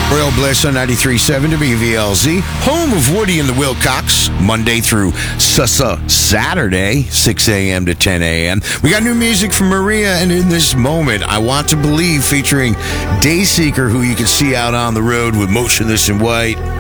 Royal Bliss on 93.7 WVLZ, home of Woody and the Wilcox, Monday through Saturday, 6 a.m. to 10 a.m. We got new music from Maria, and in this moment, I Want to Believe, featuring Dayseeker, who you can see out on the road with Motionless in White.